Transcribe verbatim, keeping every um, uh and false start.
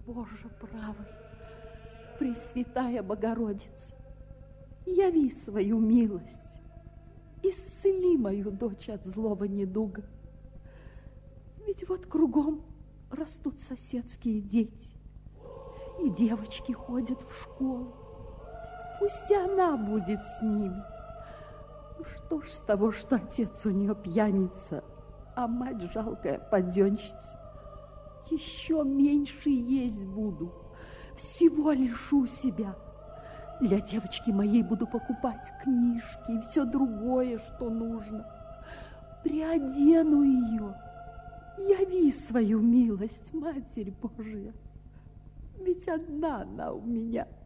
Боже правый, Пресвятая Богородица, яви свою милость, исцели мою дочь от злого недуга. Ведь вот кругом растут соседские дети, и девочки ходят в школу. Пусть и она будет с ними. Ну что ж с того, что отец у нее пьяница, а мать жалкая паденщица. Еще меньше есть буду, всего лишу себя. Для девочки моей буду покупать книжки и все другое, что нужно. Приодену ее. Яви свою милость, Матерь Божия, ведь одна она у меня.